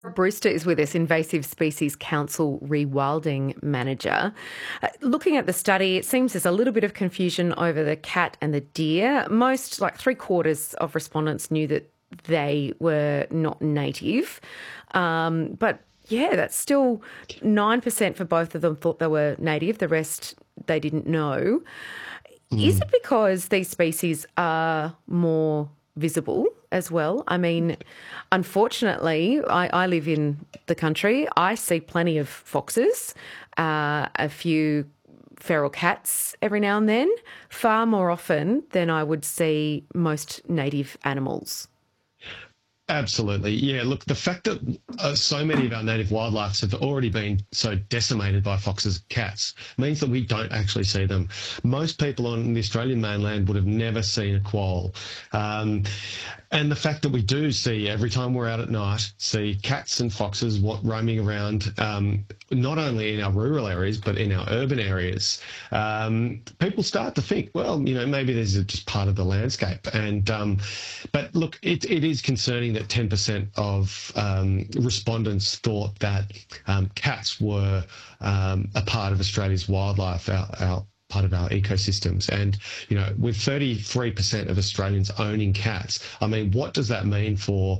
Brewster is with us, Invasive Species Council Rewilding Manager. Looking at the study, it seems there's a little bit of confusion over the cat and the deer. Most, like 3/4 of respondents knew that they were not native. But yeah, that's still 9% for both of them thought they were native. The rest, they didn't know. Is it because these species are more visible as well? I mean, unfortunately, I live in the country. I see plenty of foxes, a few feral cats every now and then, far more often than I would see most native animals. Absolutely. Yeah, look, the fact that so many of our native wildlife have already been so decimated by foxes and cats means that we don't actually see them. Most people on the Australian mainland would have never seen a quoll. And the fact that we do see, every time we're out at night, see cats and foxes roaming around, not only in our rural areas, but in our urban areas, people start to think, well, maybe this is just part of the landscape. And but look, it is concerning that 10% of respondents thought that cats were a part of Australia's wildlife, our part of our ecosystems. And, with 33% of Australians owning cats, I mean, what does that mean for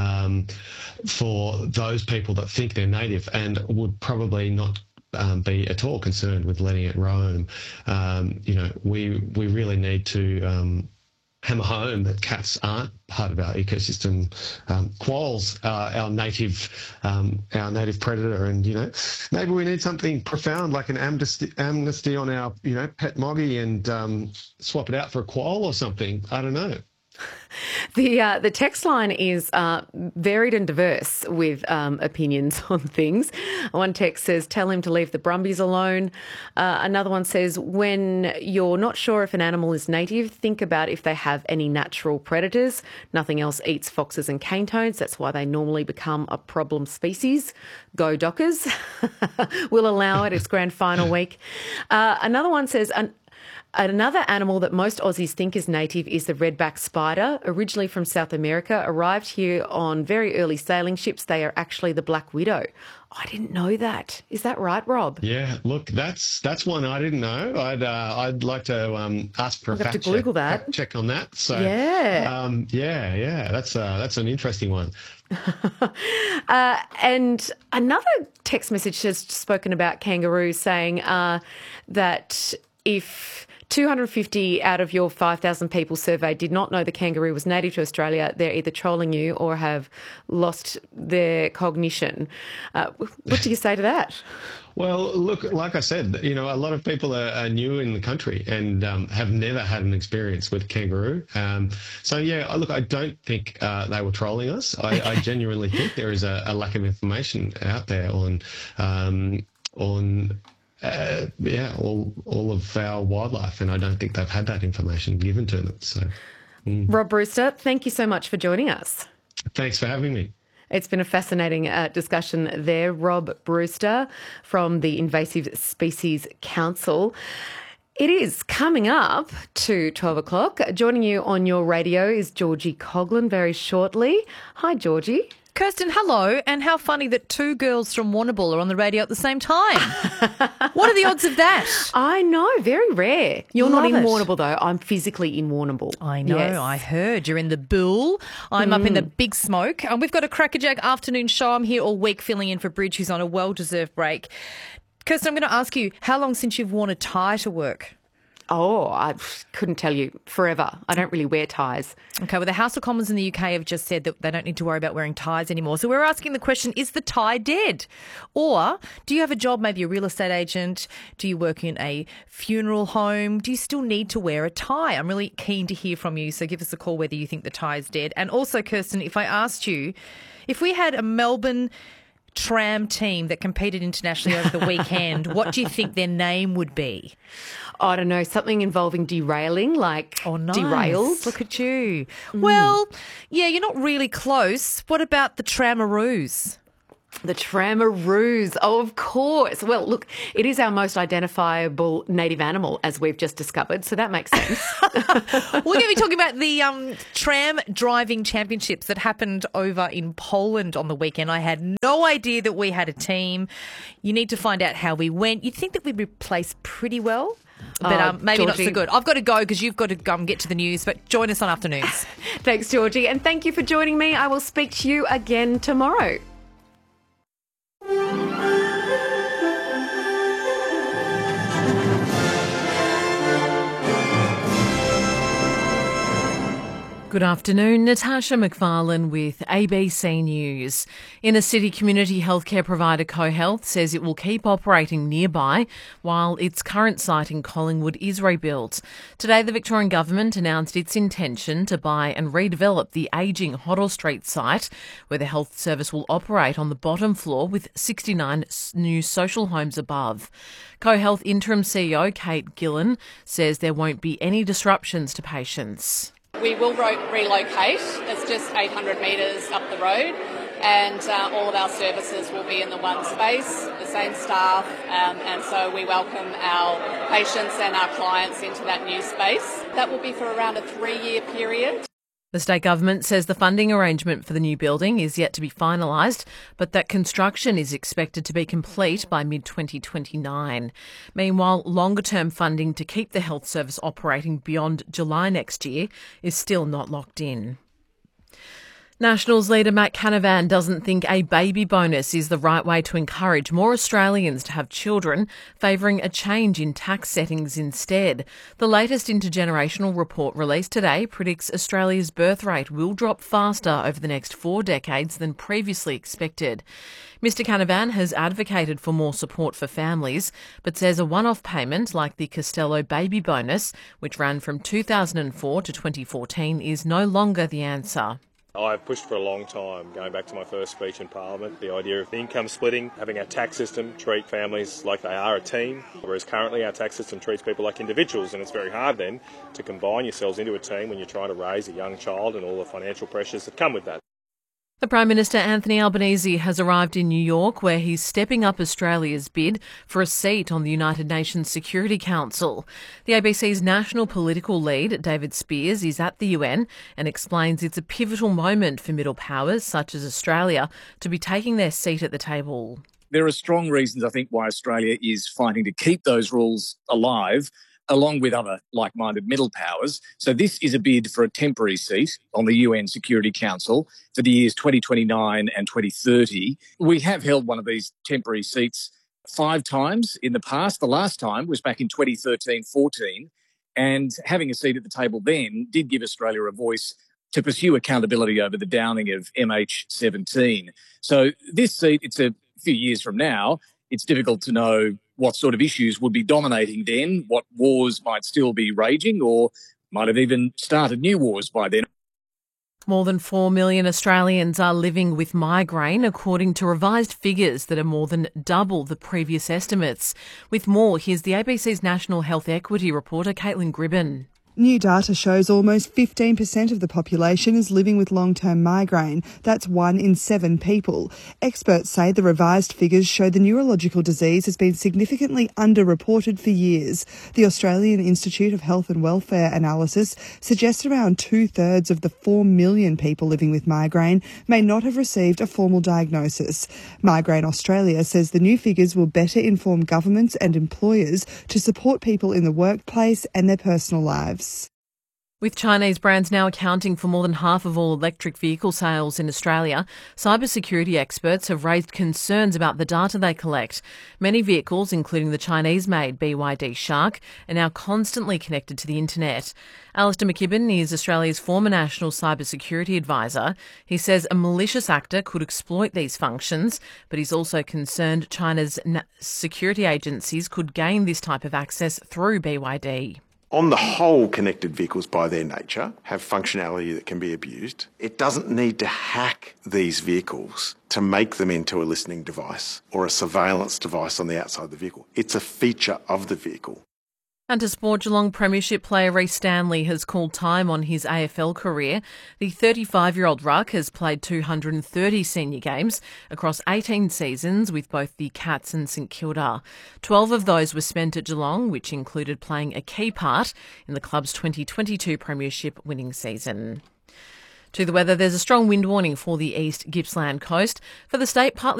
those people that think they're native and would probably not be at all concerned with letting it roam? We really need to hammer home that cats aren't part of our ecosystem. Quolls are our native predator, and maybe we need something profound like an amnesty on our pet moggy and swap it out for a quoll or something. I don't know. The text line is varied and diverse with opinions on things. One text says, tell him to leave the brumbies alone. Another one says, when you're not sure if an animal is native, think about if they have any natural predators. Nothing else eats foxes and cane toads. That's why they normally become a problem species. Go Dockers. We'll allow it. It's grand final week. Another one says, another animal that most Aussies think is native is the redback spider. Originally from South America, arrived here on very early sailing ships. They are actually the black widow. I didn't know that. Is that right, Rob? Yeah, look, that's one I didn't know. I'd like to ask for a fact check on that. So yeah, that's an interesting one. And another text message has spoken about kangaroos, saying that if 250 out of your 5,000 people surveyed did not know the kangaroo was native to Australia, they're either trolling you or have lost their cognition. What do you say to that? Well, look, like I said, a lot of people are new in the country and have never had an experience with kangaroo. So, yeah, look, I don't think they were trolling us. I genuinely think there is a lack of information out there on all of our wildlife, and I don't think they've had that information given to them. So, Rob Brewster, thank you so much for joining us. Thanks for having me. It's been a fascinating discussion there. Rob Brewster from the Invasive Species Council. It is coming up to 12 o'clock. Joining you on your radio is Georgie Coughlin very shortly. Hi, Georgie. Kirsten, hello, and how funny that two girls from Warrnambool are on the radio at the same time. What are the odds of that? I know, very rare. You're Love not in it. Warrnambool though. I'm physically in Warrnambool. I know, Yes. I heard. You're in the Bull. I'm up in the Big Smoke. And we've got a crackerjack afternoon show. I'm here all week filling in for Bridge, who's on a well-deserved break. Kirsten, I'm going to ask you, how long since you've worn a tie to work? Oh, I couldn't tell you. Forever. I don't really wear ties. Okay, well, the House of Commons in the UK have just said that they don't need to worry about wearing ties anymore. So we're asking the question, is the tie dead? Or do you have a job, maybe a real estate agent? Do you work in a funeral home? Do you still need to wear a tie? I'm really keen to hear from you, so give us a call whether you think the tie is dead. And also, Kirsten, if I asked you, if we had a Melbourne tram team that competed internationally over the weekend, what do you think their name would be? I don't know, something involving derailing, like derailed. Look at you. Well, yeah, you're not really close. What about the Tramaroos? The Tramaroos, oh, of course. Well, look, it is our most identifiable native animal, as we've just discovered, so that makes sense. We're going to be talking about the tram driving championships that happened over in Poland on the weekend. I had no idea that we had a team. You need to find out how we went. You'd think that we'd be placed pretty well. But maybe Georgie, not so good. I've got to go because you've got to get to the news, but join us on Afternoons. Thanks, Georgie, and thank you for joining me. I will speak to you again tomorrow. Good afternoon, Natasha McFarlane with ABC News. Inner City community healthcare provider CoHealth says it will keep operating nearby while its current site in Collingwood is rebuilt. Today, the Victorian Government announced its intention to buy and redevelop the ageing Hoddle Street site, where the health service will operate on the bottom floor with 69 new social homes above. CoHealth interim CEO Kate Gillen says there won't be any disruptions to patients. We will relocate. It's just 800 metres up the road, and all of our services will be in the one space, the same staff, and so we welcome our patients and our clients into that new space. That will be for around a 3-year period. The state government says the funding arrangement for the new building is yet to be finalised, but that construction is expected to be complete by mid-2029. Meanwhile, longer-term funding to keep the health service operating beyond July next year is still not locked in. Nationals leader Matt Canavan doesn't think a baby bonus is the right way to encourage more Australians to have children, favouring a change in tax settings instead. The latest intergenerational report released today predicts Australia's birth rate will drop faster over the next 4 decades than previously expected. Mr Canavan has advocated for more support for families, but says a one-off payment like the Costello baby bonus, which ran from 2004 to 2014, is no longer the answer. I've pushed for a long time, going back to my first speech in Parliament, the idea of income splitting, having our tax system treat families like they are a team, whereas currently our tax system treats people like individuals, and it's very hard then to combine yourselves into a team when you're trying to raise a young child and all the financial pressures that come with that. The Prime Minister Anthony Albanese has arrived in New York, where he's stepping up Australia's bid for a seat on the United Nations Security Council. The ABC's national political lead, David Spears, is at the UN and explains it's a pivotal moment for middle powers, such as Australia, to be taking their seat at the table. There are strong reasons, I think, why Australia is fighting to keep those rules alive, along with other like-minded middle powers. So this is a bid for a temporary seat on the UN Security Council for the years 2029 and 2030. We have held one of these temporary seats 5 times in the past. The last time was back in 2013-14, and having a seat at the table then did give Australia a voice to pursue accountability over the downing of MH17. So this seat, it's a few years from now. It's difficult to know what sort of issues would be dominating then, what wars might still be raging, or might have even started new wars by then. More than 4 million Australians are living with migraine, according to revised figures that are more than double the previous estimates. With more, here's the ABC's National Health Equity reporter, Caitlin Gribben. New data shows almost 15% of the population is living with long-term migraine. That's 1 in 7 people. Experts say the revised figures show the neurological disease has been significantly underreported for years. The Australian Institute of Health and Welfare analysis suggests around 2/3 of the 4 million people living with migraine may not have received a formal diagnosis. Migraine Australia says the new figures will better inform governments and employers to support people in the workplace and their personal lives. With Chinese brands now accounting for more than half of all electric vehicle sales in Australia, cybersecurity experts have raised concerns about the data they collect. Many vehicles, including the Chinese-made BYD Shark, are now constantly connected to the internet. Alistair McKibben is Australia's former National Cybersecurity Advisor. He says a malicious actor could exploit these functions, but he's also concerned China's security agencies could gain this type of access through BYD. On the whole, connected vehicles by their nature have functionality that can be abused. It doesn't need to hack these vehicles to make them into a listening device or a surveillance device on the outside of the vehicle. It's a feature of the vehicle. And to sport, Geelong Premiership player Reece Stanley has called time on his AFL career. The 35-year-old ruck has played 230 senior games across 18 seasons with both the Cats and St Kilda. 12 of those were spent at Geelong, which included playing a key part in the club's 2022 Premiership winning season. To the weather, there's a strong wind warning for the East Gippsland coast. For the state, partly